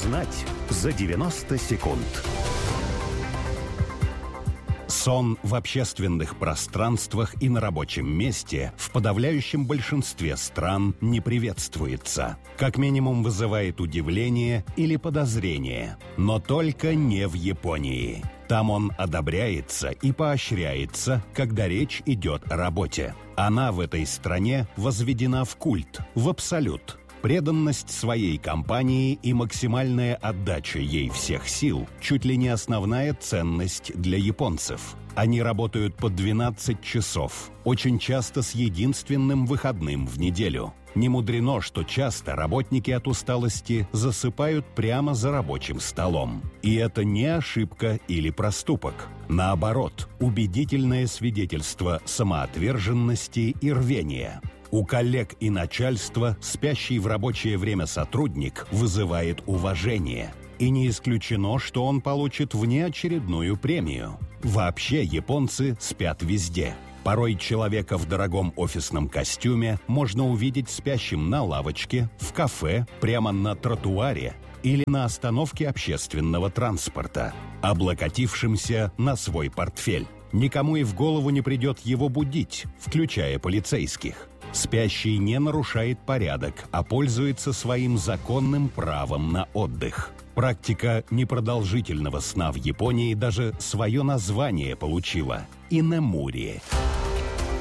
узнать за 90 секунд. Сон в общественных пространствах и на рабочем месте в подавляющем большинстве стран не приветствуется. Как минимум вызывает удивление или подозрение. Но только не в Японии. Там он одобряется и поощряется, когда речь идет о работе. Она в этой стране возведена в культ, в абсолют. Преданность своей компании и максимальная отдача ей всех сил – чуть ли не основная ценность для японцев. Они работают по 12 часов, очень часто с единственным выходным в неделю. Не мудрено, что часто работники от усталости засыпают прямо за рабочим столом. И это не ошибка или проступок. Наоборот, убедительное свидетельство самоотверженности и рвения. У коллег и начальства спящий в рабочее время сотрудник вызывает уважение. И не исключено, что он получит внеочередную премию. Вообще японцы спят везде. Порой человека в дорогом офисном костюме можно увидеть спящим на лавочке, в кафе, прямо на тротуаре или на остановке общественного транспорта, облокотившимся на свой портфель. Никому и в голову не придет его будить, включая полицейских. Спящий не нарушает порядок, а пользуется своим законным правом на отдых. Практика непродолжительного сна в Японии даже свое название получила – инэмури.